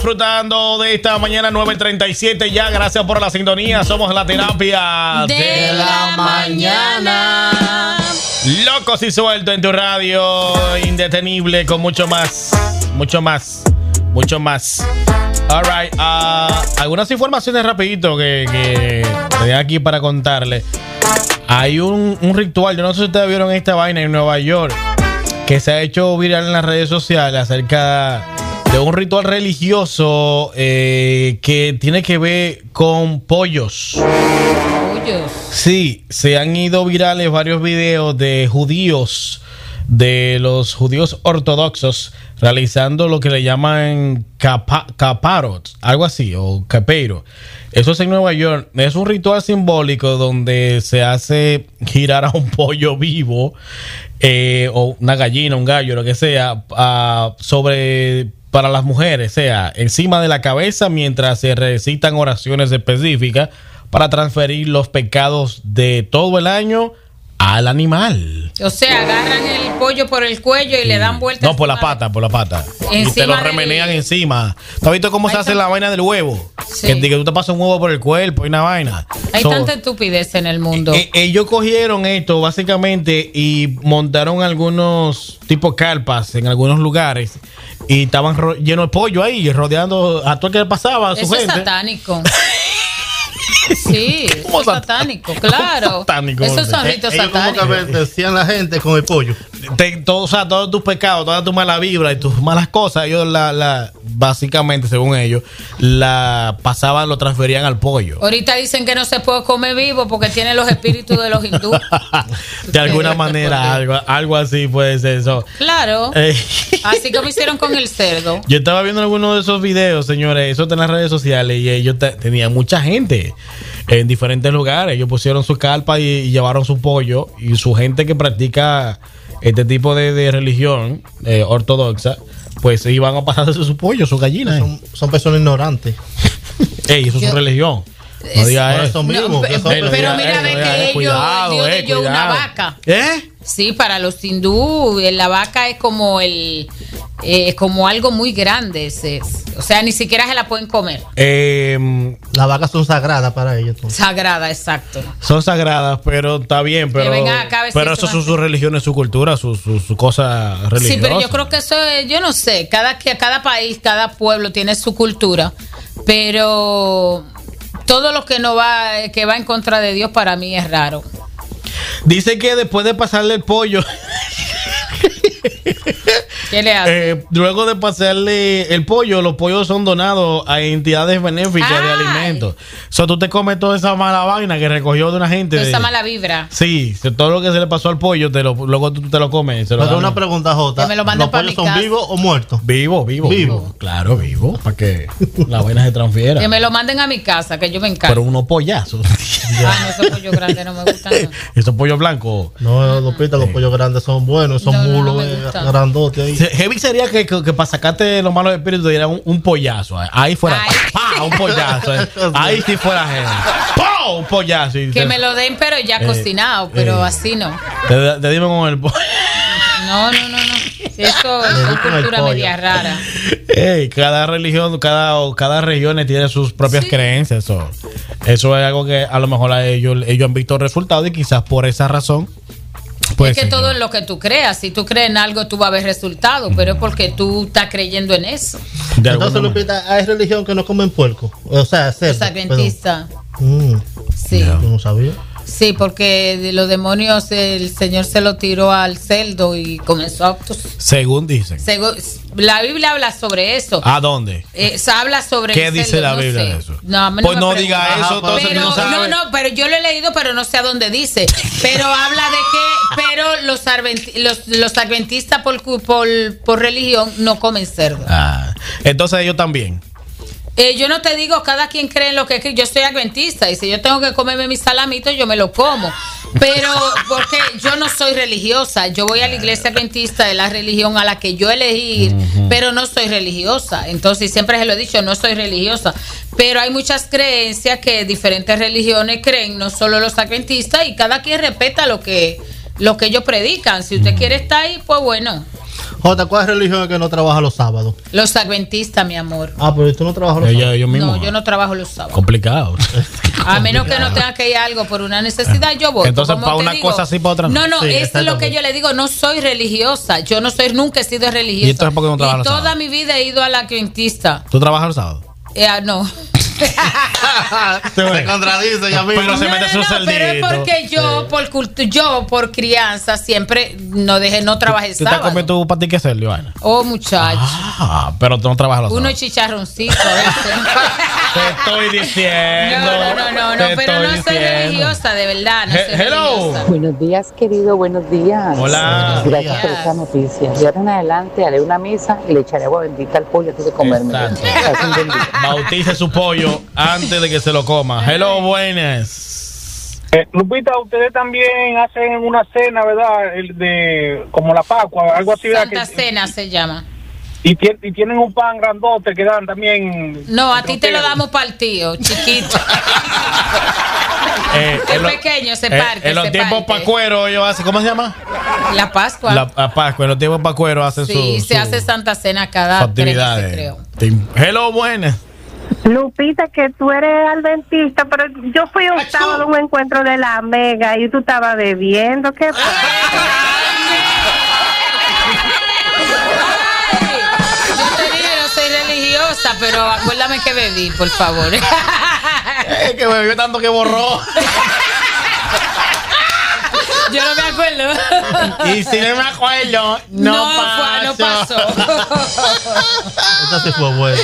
Disfrutando de esta mañana 9:37 ya, gracias por la sintonía. Somos la terapia de la mañana. Locos y sueltos en tu radio, indetenible, con mucho más. Alright, algunas informaciones rapidito que tenía aquí para contarle. Hay un ritual, yo no sé si ustedes vieron esta vaina en Nueva York, que se ha hecho viral en las redes sociales acerca de un ritual religioso que tiene que ver con pollos. ¿Pollos? Sí, se han ido virales varios videos de los judíos ortodoxos realizando lo que le llaman caparot, algo así, o capeiro. Eso es en Nueva York. Es un ritual simbólico donde se hace girar a un pollo vivo o una gallina, un gallo, lo que sea, para las mujeres, sea encima de la cabeza mientras se recitan oraciones específicas para transferir los pecados de todo el año al animal. O sea, agarran el pollo por el cuello y le dan vueltas. No, por la pata. Y te lo remenean encima. ¿Tú has visto cómo se hace la vaina del huevo? Sí. Que tú te pasas un huevo por el cuerpo y una vaina. Hay tanta estupidez en el mundo. Ellos cogieron esto básicamente y montaron algunos tipo carpas en algunos lugares y estaban llenos de pollo ahí, rodeando a todo el que pasaba, a su gente. Eso es satánico. Sí, es satánico, claro. Esos son ritos satánicos. ¿Cómo que decían la gente con el pollo? Todos tus pecados, toda tu mala vibra y tus malas cosas, ellos básicamente, según ellos, lo transferían al pollo. Ahorita dicen que no se puede comer vivo porque tiene los espíritus de los hindúes. De alguna manera, algo así puede ser eso. Claro. Así como hicieron con el cerdo. Yo estaba viendo algunos de esos videos, señores, eso está en las redes sociales y ellos tenían mucha gente en diferentes lugares. Ellos pusieron su carpa y llevaron su pollo, y su gente que practica este tipo de religión ortodoxa, pues iban a pasarse su pollo, su gallina. Son personas ignorantes. Eso es su religión. No digas eso. Pero mira, ve que Dios dio una vaca. Sí, para los hindú la vaca es como como algo muy grande. O sea, ni siquiera se la pueden comer. Las vacas son sagradas para ellos. Sagradas, exacto. Son sagradas, pero está bien. Pero eso son sus religiones, su cultura, su cosa religiosa. Sí, pero yo creo que eso es, yo no sé, cada país, cada pueblo tiene su cultura, pero todo lo que que va en contra de Dios para mí es raro. Dice que después de pasarle el pollo, ¿qué le hace? Luego de pasarle el pollo, los pollos son donados a entidades benéficas de alimentos. Tú te comes toda esa mala vaina que recogió de una gente. Toda esa mala vibra. Sí, todo lo que se le pasó al pollo, luego tú te lo comes. Pero una pregunta, Jota. ¿Los pollos son vivos o muertos? Vivo. Claro, vivo. Para que la vaina se transfiera. Que me lo manden a mi casa, que yo me encargo. Pero unos pollazos. No, esos pollos grandes no me gustan. No. Esos pollos blancos. No, los pollos grandes son buenos, son mulos grandotes ahí. Heavy sería que para sacarte los malos espíritus diera un pollazo. Ahí fuera. Un pollazo. Ahí sí fuera gente. Un pollazo. Que me lo den, pero ya cocinado, pero así no. Te dime con el pollo. No. Eso es una cultura media rara. Cada religión, cada región tiene sus propias creencias. Eso es algo que a lo mejor ellos han visto resultados y quizás por esa razón. Es que todo es lo que tú creas. Si tú crees en algo, tú vas a ver resultados, pero es porque tú estás creyendo en eso. Entonces, Lupita, hay religión que no comen puerco. O sea, cerdo. Los adventistas. Sí. Yo no sabía. Sí, porque los demonios el Señor se lo tiró al cerdo y comenzó a... Según dicen. La Biblia habla sobre eso. ¿A dónde? Habla sobre ¿Qué dice la Biblia de eso? Pues no diga eso. Pero yo lo he leído, pero no sé a dónde dice. Pero habla de que los adventistas por religión no comen cerdo. Entonces ellos también. Yo no te digo, cada quien cree en lo que cree. Yo soy adventista y si yo tengo que comerme mis salamitos, yo me lo como. Pero porque yo no soy religiosa. Yo voy a la iglesia adventista, de la religión a la que yo elegí, pero no soy religiosa. Entonces, siempre se lo he dicho, no soy religiosa. Pero hay muchas creencias que diferentes religiones creen, no solo los adventistas, y cada quien respeta lo que ellos predican. Si usted quiere estar ahí, pues bueno. Jota, ¿cuál religión es que no trabaja los sábados? Los adventistas, mi amor. Pero tú no trabajas los sábados. Yo mismo. No, yo no trabajo los sábados. Complicado. A menos que no tenga que ir a algo por una necesidad, yo voy. Entonces, para una cosa sí, para otra no. No, sí, es lo que yo le digo, no soy religiosa. Yo nunca he sido religiosa. ¿Y entonces por qué no trabajas los sábados? Toda mi vida he ido a la adventista. ¿Tú trabajas los sábados? No. Se contradice ya mismo. Pero se mete su celdito. Pero es porque yo por crianza siempre no trabajé ¿Tú sábado. te comes tu patique cerdo, Ivana? Oh, muchacho. Pero tú no trabajas los sábados. Uno chicharroncito a veces. Te estoy diciendo. No, pero no soy religiosa, de verdad. No soy religiosa. Buenos días, querido, buenos días. Hola. Gracias por esta noticia. De ahora en adelante haré una mesa y le echaré agua bendita al pollo antes de comerme. Bautice su pollo antes de que se lo coma. Hello, buenas. Lupita, ustedes también hacen una cena, ¿verdad? Como la Pascua, algo así. Santa Cena se llama. Y tienen un pan grandote que dan también. No, a ti te lo damos partido, chiquito. El pequeño se parte. En los tiempos pacueros ellos hacen, ¿cómo se llama? La Pascua. La Pascua, en los tiempos pacueros hacen se hace Santa Cena cada 3 meses, creo. Hello, buenas. Lupita, que tú eres adventista, pero yo fui un sábado a un encuentro de la Mega y tú estabas bebiendo. ¿Qué pasa? Yo te dije, no soy religiosa, pero acuérdame que bebí, por favor. Que bebió tanto que borró. Yo no me acuerdo. Y si no me acuerdo, no pasó. Esa sí fue buena.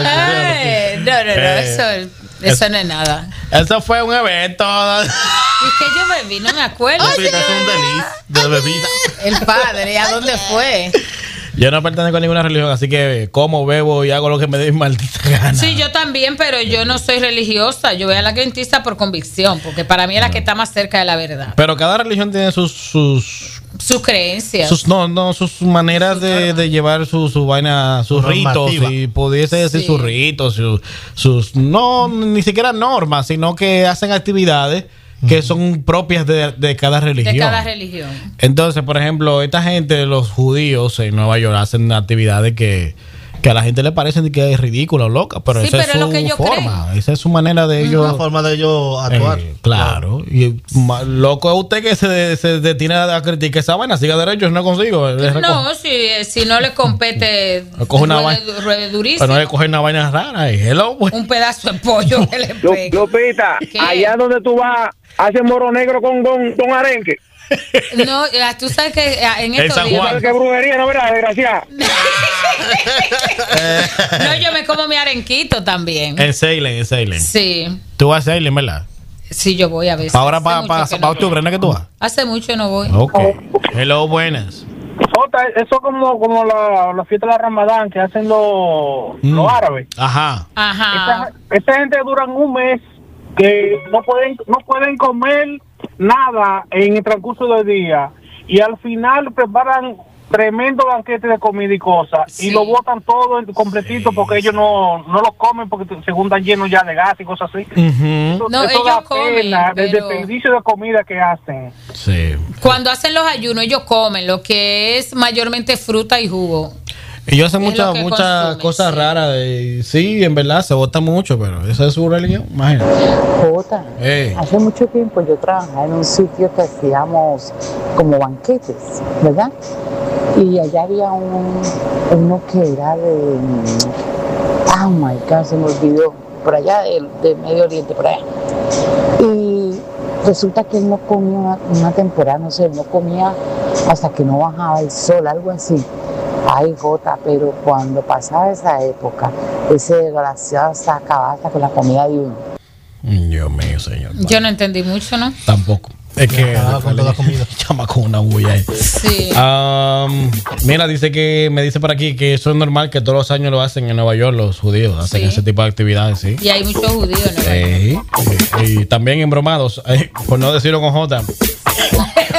Eso no es nada. Eso fue un evento. ¿Y que yo bebí? No me acuerdo. Es un deliz de bebida. El padre, ¿a dónde fue? Yo no pertenezco a ninguna religión, así que como, bebo y hago lo que me dé maldita gana. Sí, yo también, pero yo no soy religiosa. Yo voy a la adventista por convicción, porque para mí es la que está más cerca de la verdad. Pero cada religión tiene sus creencias. Sus maneras de llevar su vaina, sus ritos, y pudiese decir sus ritos, sus no ni siquiera normas, sino que hacen actividades que son propias de cada religión. De cada religión. Entonces, por ejemplo, esta gente, los judíos en Nueva York, hacen actividades que a la gente le parecen que es ridícula o loca, pero esa es su forma, esa es su manera de ellos. La forma de ellos actuar. Claro. Y loco es usted que se detiene a criticar esa vaina, siga derecho, no consigo. No, si no le compete, coge una vaina durísimo. Pero no le coge una vaina rara. Un pedazo de pollo que le pega. Lupita, allá donde tú vas, hacen moro negro con arenque. No, tú sabes que en estos días. ¿Qué brujería, no verás, desgraciada? No, yo me como mi arenquito también. En Salem. Sí. ¿Tú vas a Salem, verdad? Sí, yo voy a veces. Ahora para octubre, ¿no es que tú vas? Hace mucho no voy. Ok. Hello, buenas. Jota, eso como la fiesta de la Ramadán que hacen los árabes. Ajá. Esta gente duran un mes que no pueden comer nada en el transcurso del día y al final preparan tremendo banquete de comida y cosas y lo botan todo completito porque ellos no lo comen porque según están llenos ya de gas y cosas así. No, ellos da comen, pena, el desperdicio de comida que hacen. Sí. Cuando hacen los ayunos ellos comen lo que es mayormente fruta y jugo. Ellos hacen muchas cosas raras. Sí, en verdad, se vota mucho, pero esa es su religión. Imagínate. Jota, hace mucho tiempo yo trabajaba en un sitio que hacíamos como banquetes, ¿verdad? Y allá había uno que era de... Oh my God, se me olvidó. Por allá de Medio Oriente, por allá. Y resulta que él no comía una temporada, no sé, no comía hasta que no bajaba el sol, algo así. Ay, Jota, pero cuando pasaba esa época, ese desgraciado se acababa hasta con la comida de uno. Dios mío, señor. Yo no entendí mucho, ¿no? Tampoco. Es que con toda la comida. Chama con una bulla ahí. Sí. Mira, me dice por aquí que eso es normal, que todos los años lo hacen en Nueva York los judíos, hacen ese tipo de actividades, sí. Y hay muchos judíos en Nueva York. Y también embromados, por no decirlo con J.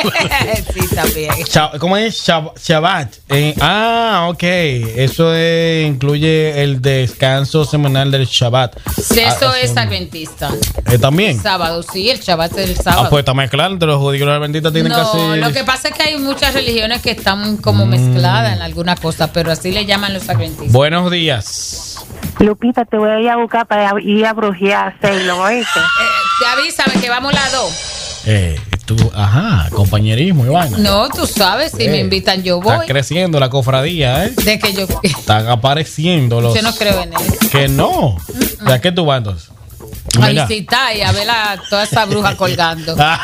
Sí, también. ¿Cómo es? Shabbat. Ok. Eso incluye el descanso semanal del Shabbat. Sí, eso es adventista. También. Sábado, sí, el Shabbat es el sábado. Pues está mezclado entre los judíos y los adventistas. Tienen casi. Lo que pasa es que hay muchas religiones que están como mezcladas en alguna cosa, pero así le llaman los adventistas. Buenos días. Lupita, te voy a ir a buscar para ir a brujear a Ceylon, ¿oíste? Avísame que vamos las dos. Compañerismo, Iván. No, tú sabes, si me invitan yo voy. Está creciendo la cofradía, ¿eh? De que yo... Están apareciendo los... Yo no creo en eso. Que no. ¿De qué tú vas entonces? A visitar y a ver toda esa bruja colgando. No,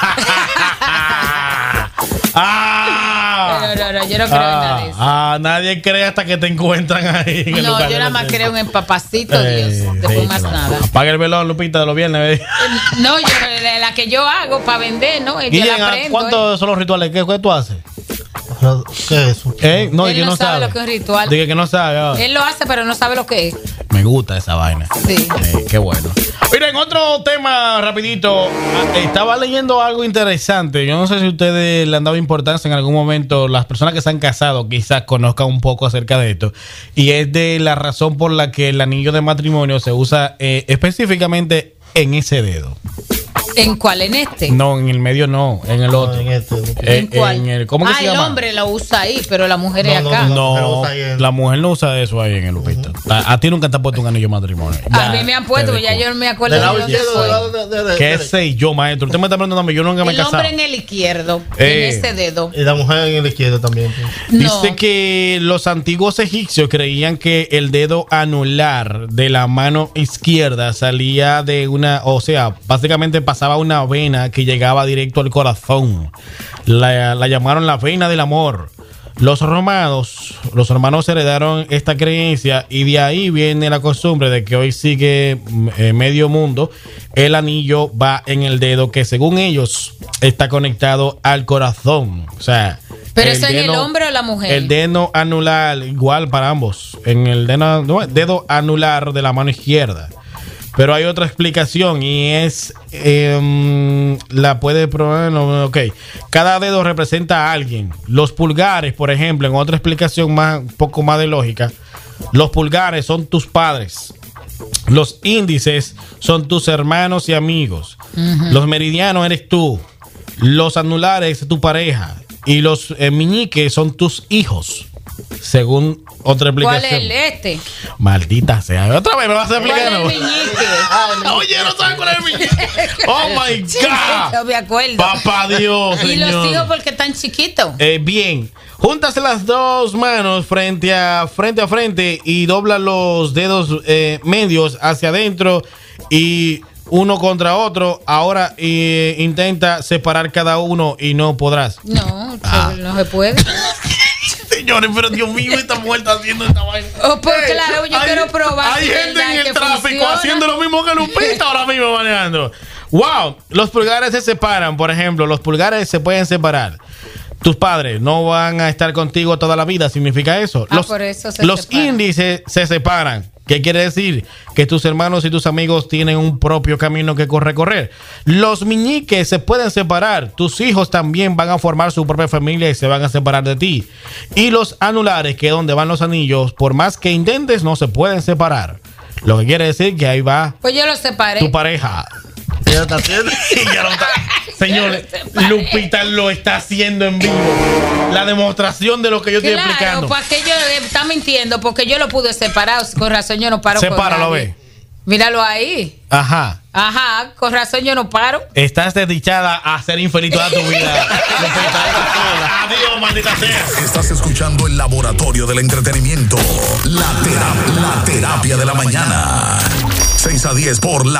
yo no creo en nada de eso. Nadie cree hasta que te encuentran ahí. No, yo nada más creo en papacito Dios. Después más nada. Apaga el velón, Lupita, de los viernes. No, la que yo hago para vender, ¿no? Yo la aprendo. ¿Cuántos son los rituales? ¿Qué tú haces? ¿Qué es eso? No, él no sabe lo que es un ritual. Dije que no sabe. Él lo hace, pero no sabe lo que es. Me gusta esa vaina. Sí. Qué bueno. Miren, otro tema rapidito. Estaba leyendo algo interesante. Yo no sé si ustedes le han dado importancia en algún momento. Las personas que se han casado quizás conozcan un poco acerca de esto. Y es de la razón por la que el anillo de matrimonio se usa específicamente en ese dedo. ¿En cuál? ¿En este? No, en el medio no, en el otro. En este. ¿En cuál? ¿Cómo que se llama? El hombre lo usa ahí, pero la mujer es acá. No, la mujer no usa eso ahí en el Lupita. A ti nunca te han puesto un anillo de matrimonio. A mí me han puesto, ya yo no me acuerdo de dónde fue. ¿Qué sé yo, maestro? Usted me está preguntando, yo nunca me he casado. El hombre en el izquierdo, en este dedo. Y la mujer en el izquierdo también. Dice que los antiguos egipcios creían que el dedo anular de la mano izquierda salía de básicamente pasaba una vena que llegaba directo al corazón. La llamaron la vena del amor. Los romanos heredaron esta creencia y de ahí viene la costumbre de que hoy sigue medio mundo. El anillo va en el dedo que según ellos está conectado al corazón. O sea, ¿pero eso en el hombre o la mujer? El dedo anular, igual para ambos. En el dedo anular de la mano izquierda. Pero hay otra explicación y es, la puede probar, ok. Cada dedo representa a alguien. Los pulgares, por ejemplo, en otra explicación un poco más de lógica, los pulgares son tus padres. Los índices son tus hermanos y amigos. Los meridianos eres tú. Los anulares tu pareja. Y los meñiques son tus hijos. Según otra explicación. ¿Cuál es este? Maldita sea. Otra vez me vas a explicar. ¿Cuál es el meñique? Oye, no sabes cuál es el meñique. Oh my God. No me acuerdo. Papá Dios, ¿Y señor. los hijos porque están chiquitos? Bien. Júntase las dos manos frente a frente y dobla los dedos medios hacia adentro y uno contra otro. Ahora intenta separar cada uno y no podrás. No, no se puede. Señores, pero Dios mío, esta mujer está haciendo esta vaina. Pues claro, yo quiero probar. Hay gente en el tráfico haciendo lo mismo que Lupita ahora mismo manejando. Wow, los pulgares se separan, por ejemplo, los pulgares se pueden separar. Tus padres no van a estar contigo toda la vida, ¿significa eso? Por eso los índices se separan. ¿Qué quiere decir? Que tus hermanos y tus amigos tienen un propio camino que recorrer. Los meñiques se pueden separar. Tus hijos también van a formar su propia familia y se van a separar de ti. Y los anulares, que es donde van los anillos, por más que intentes, no se pueden separar. Lo que quiere decir que ahí va. Pues yo lo separé. Tu pareja. Ya está haciendo. Ya lo está. Señores, Lupita lo está haciendo en vivo. La demostración de lo que yo estoy explicando. Claro, pues aquello está mintiendo porque yo lo pude separar. Con razón yo no paro. Sepáralo, ve. Míralo ahí. Ajá, con razón yo no paro. Estás desdichada a ser infeliz toda tu vida. Adiós, maldita sea. Estás escuchando el laboratorio del entretenimiento. La terapia de la mañana. 6 a 10 por la